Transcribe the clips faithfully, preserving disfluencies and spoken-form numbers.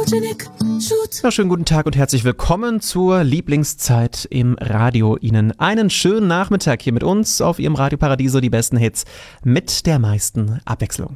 Ja, schönen guten Tag und herzlich willkommen zur Lieblingszeit im Radio. Ihnen einen schönen Nachmittag hier mit uns auf Ihrem Radio Paradiso, die besten Hits mit der meisten Abwechslung.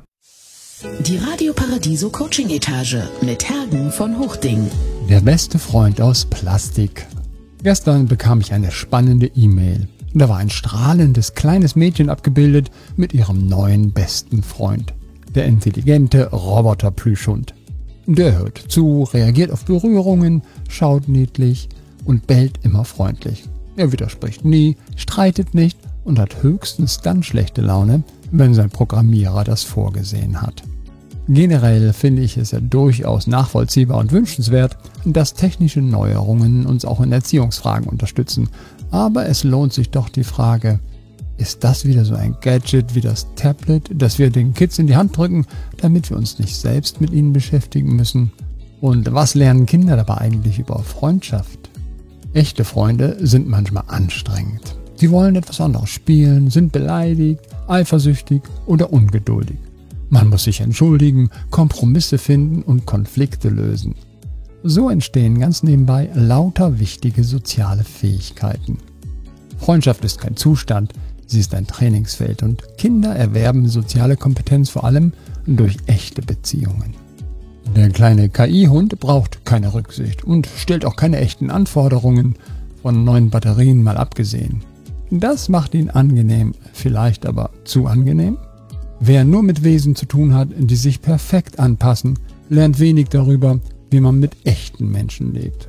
Die Radio Paradiso Coaching Etage mit Hergen von Hochding. Der beste Freund aus Plastik. Gestern bekam ich eine spannende E-Mail. Da war ein strahlendes kleines Mädchen abgebildet mit ihrem neuen besten Freund. Der intelligente Roboter-Plüschhund. Der hört zu, reagiert auf Berührungen, schaut niedlich und bellt immer freundlich. Er widerspricht nie, streitet nicht und hat höchstens dann schlechte Laune, wenn sein Programmierer das vorgesehen hat. Generell finde ich es ja durchaus nachvollziehbar und wünschenswert, dass technische Neuerungen uns auch in Erziehungsfragen unterstützen. Aber es lohnt sich doch die Frage, ist das wieder so ein Gadget wie das Tablet, das wir den Kids in die Hand drücken, damit wir uns nicht selbst mit ihnen beschäftigen müssen? Und was lernen Kinder dabei eigentlich über Freundschaft? Echte Freunde sind manchmal anstrengend. Sie wollen etwas anderes spielen, sind beleidigt, eifersüchtig oder ungeduldig. Man muss sich entschuldigen, Kompromisse finden und Konflikte lösen. So entstehen ganz nebenbei lauter wichtige soziale Fähigkeiten. Freundschaft ist kein Zustand, sie ist ein Trainingsfeld und Kinder erwerben soziale Kompetenz vor allem durch echte Beziehungen. Der kleine K I-Hund braucht keine Rücksicht und stellt auch keine echten Anforderungen, von neuen Batterien mal abgesehen. Das macht ihn angenehm, vielleicht aber zu angenehm? Wer nur mit Wesen zu tun hat, die sich perfekt anpassen, lernt wenig darüber, wie man mit echten Menschen lebt.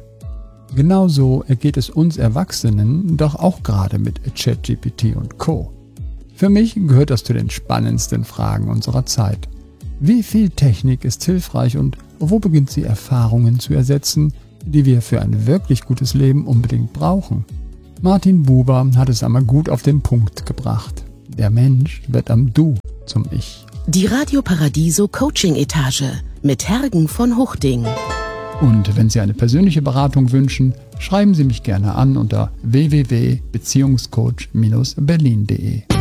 Genauso ergeht es uns Erwachsenen doch auch gerade mit ChatGPT und Co. Für mich gehört das zu den spannendsten Fragen unserer Zeit. Wie viel Technik ist hilfreich und wo beginnt sie Erfahrungen zu ersetzen, die wir für ein wirklich gutes Leben unbedingt brauchen? Martin Buber hat es einmal gut auf den Punkt gebracht. Der Mensch wird am Du zum Ich. Die Radio Paradiso Coaching Etage mit Hergen von Hochding. Und wenn Sie eine persönliche Beratung wünschen, schreiben Sie mich gerne an unter w w w punkt beziehungscoach Bindestrich berlin punkt de.